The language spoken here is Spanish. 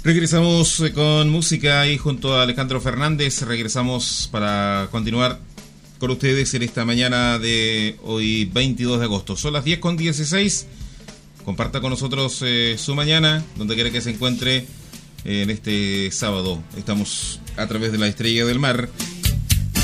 Regresamos con música y junto a Alejandro Fernández regresamos para continuar con ustedes en esta mañana de hoy 22 de agosto. Son las 10:16. Comparta con nosotros su mañana, donde quiera que se encuentre en este sábado. Estamos a través de la Estrella del Mar